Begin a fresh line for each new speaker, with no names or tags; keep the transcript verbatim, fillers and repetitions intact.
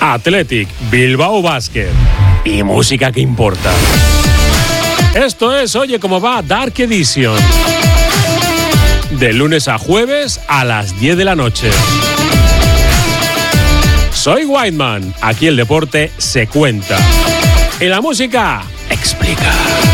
Athletic, Bilbao Basket y música que importa. Esto es Oye Cómo Va Dark Edition. De lunes a jueves a las diez de la noche. Soy Whiteman. Aquí el deporte se cuenta. Y la música explica.